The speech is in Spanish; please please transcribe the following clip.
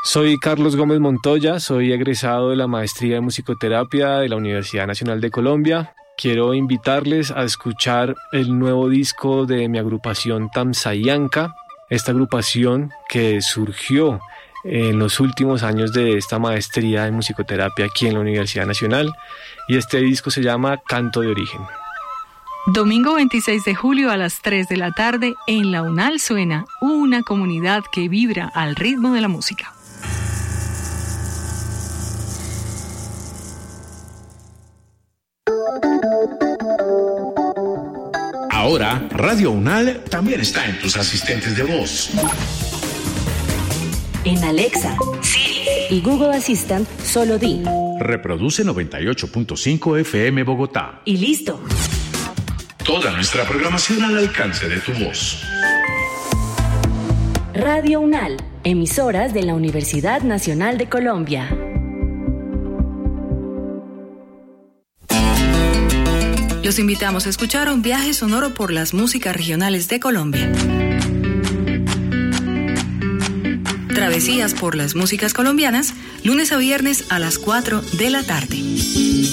Soy Carlos Gómez Montoya, soy egresado de la Maestría de Musicoterapia de la Universidad Nacional de Colombia. Quiero invitarles a escuchar el nuevo disco de mi agrupación Tamsayanka, esta agrupación que surgió en los últimos años de esta maestría de musicoterapia aquí en la Universidad Nacional, y este disco se llama Canto de Origen. Domingo 26 de julio a las 3 de la tarde en La UNAL suena una comunidad que vibra al ritmo de la música. Ahora, Radio UNAL también está en tus asistentes de voz. En Alexa, Siri y Google Assistant, solo di: reproduce 98.5 FM Bogotá. Y listo. Toda nuestra programación al alcance de tu voz. Radio UNAL, emisoras de la Universidad Nacional de Colombia. Los invitamos a escuchar un viaje sonoro por las músicas regionales de Colombia. Travesías por las músicas colombianas, lunes a viernes a las 4 de la tarde.